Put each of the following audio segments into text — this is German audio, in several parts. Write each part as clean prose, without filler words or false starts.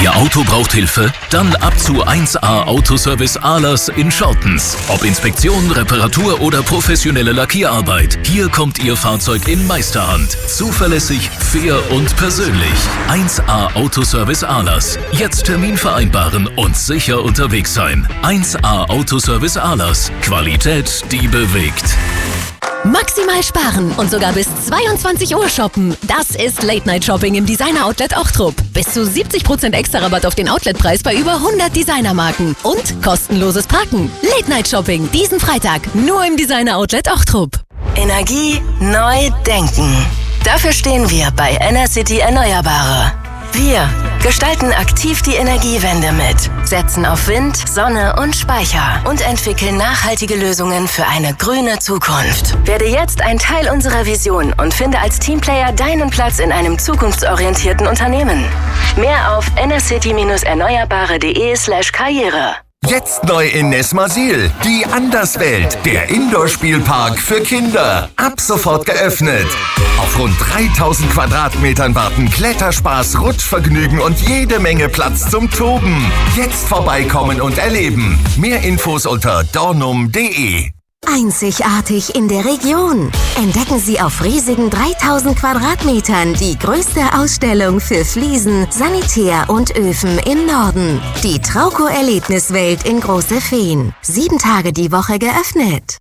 Ihr Auto braucht Hilfe? Dann ab zu 1A Autoservice Ahlers in Schortens. Ob Inspektion, Reparatur oder professionelle Lackierarbeit. Hier kommt Ihr Fahrzeug in Meisterhand. Zuverlässig, fair und persönlich. 1A Autoservice Ahlers. Jetzt Termin vereinbaren und sicher unterwegs sein. 1A Autoservice Ahlers. Qualität, die bewegt. Maximal sparen und sogar bis 22 Uhr shoppen. Das ist Late-Night-Shopping im Designer-Outlet Ochtrup. Bis zu 70% extra Rabatt auf den Outletpreis bei über 100 Designermarken. Und kostenloses Parken. Late-Night-Shopping diesen Freitag nur im Designer-Outlet Ochtrup. Energie neu denken. Dafür stehen wir bei Enercity Erneuerbare. Wir gestalten aktiv die Energiewende mit, setzen auf Wind, Sonne und Speicher und entwickeln nachhaltige Lösungen für eine grüne Zukunft. Werde jetzt ein Teil unserer Vision und finde als Teamplayer deinen Platz in einem zukunftsorientierten Unternehmen. Mehr auf enercity-erneuerbare.de/karriere. Jetzt neu in Nesmasil, die Anderswelt, der Indoor-Spielpark für Kinder. Ab sofort geöffnet. Auf rund 3000 Quadratmetern warten Kletterspaß, Rutschvergnügen und jede Menge Platz zum Toben. Jetzt vorbeikommen und erleben. Mehr Infos unter dornum.de. Einzigartig in der Region. Entdecken Sie auf riesigen 3000 Quadratmetern die größte Ausstellung für Fliesen, Sanitär und Öfen im Norden. Die Trauco-Erlebniswelt in Große Feen. 7 Tage die Woche geöffnet.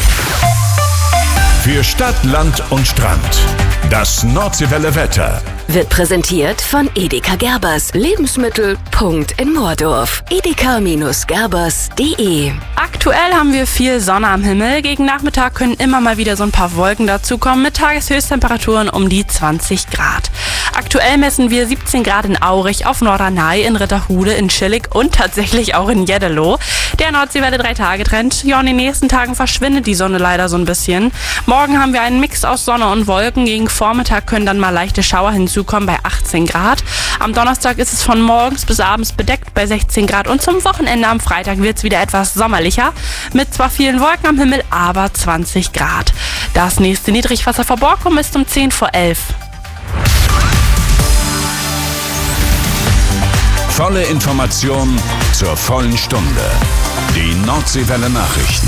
Für Stadt, Land und Strand. Das Nordseewelle Wetter. Wird präsentiert von Edeka Gerbers. Lebensmittel. Punkt in Moordorf. edeka-gerbers.de. Aktuell haben wir viel Sonne am Himmel. Gegen Nachmittag können immer mal wieder so ein paar Wolken dazukommen mit Tageshöchsttemperaturen um die 20 Grad. Aktuell messen wir 17 Grad in Aurich, auf Norderney, in Ritterhude, in Schillig und tatsächlich auch in Jeddelo. Der Nordseewelle 3-Tage-Trend. Ja, in den nächsten Tagen verschwindet die Sonne leider so ein bisschen. Morgen haben wir einen Mix aus Sonne und Wolken. Gegen Vormittag können dann mal leichte Schauer hinzukommen bei 18 Grad. Am Donnerstag ist es von morgens bis abends bedeckt bei 16 Grad. Und zum Wochenende am Freitag wird es wieder etwas sommerlicher. Mit zwar vielen Wolken am Himmel, aber 20 Grad. Das nächste Niedrigwasser vor Borkum ist um 10 vor 11. Volle Information zur vollen Stunde. Die Nordseewelle Nachrichten.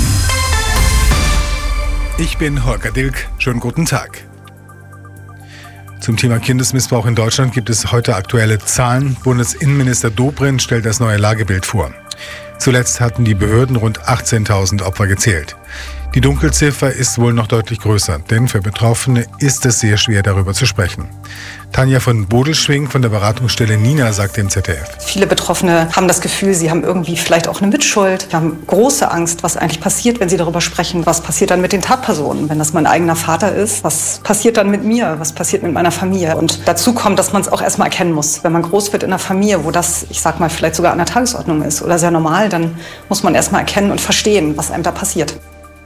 Ich bin Holger Dilk. Schönen guten Tag. Zum Thema Kindesmissbrauch in Deutschland gibt es heute aktuelle Zahlen. Bundesinnenminister Dobrindt stellt das neue Lagebild vor. Zuletzt hatten die Behörden rund 18.000 Opfer gezählt. Die Dunkelziffer ist wohl noch deutlich größer, denn für Betroffene ist es sehr schwer, darüber zu sprechen. Tanja von Bodelschwing von der Beratungsstelle Nina sagt dem ZDF. Viele Betroffene haben das Gefühl, sie haben irgendwie vielleicht auch eine Mitschuld. Sie haben große Angst, was eigentlich passiert, wenn sie darüber sprechen. Was passiert dann mit den Tatpersonen, wenn das mein eigener Vater ist? Was passiert dann mit mir? Was passiert mit meiner Familie? Und dazu kommt, dass man es auch erstmal erkennen muss. Wenn man groß wird in einer Familie, wo das, ich sag mal, vielleicht sogar an der Tagesordnung ist oder sehr normal, dann muss man erstmal erkennen und verstehen, was einem da passiert.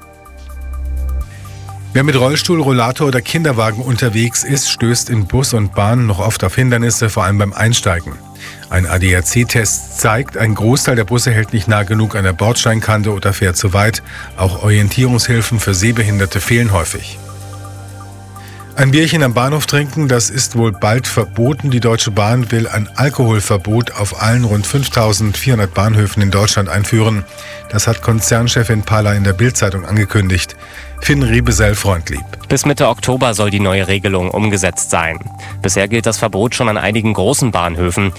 Wer mit Rollstuhl, Rollator oder Kinderwagen unterwegs ist, stößt in Bus und Bahn noch oft auf Hindernisse, vor allem beim Einsteigen. Ein ADAC-Test zeigt, ein Großteil der Busse hält nicht nah genug an der Bordsteinkante oder fährt zu weit. Auch Orientierungshilfen für Sehbehinderte fehlen häufig. Ein Bierchen am Bahnhof trinken, das ist wohl bald verboten. Die Deutsche Bahn will ein Alkoholverbot auf allen rund 5.400 Bahnhöfen in Deutschland einführen. Das hat Konzernchefin Pahler in der Bild-Zeitung angekündigt. Finn Riebesell-Freundlieb. Bis Mitte Oktober soll die neue Regelung umgesetzt sein. Bisher gilt das Verbot schon an einigen großen Bahnhöfen.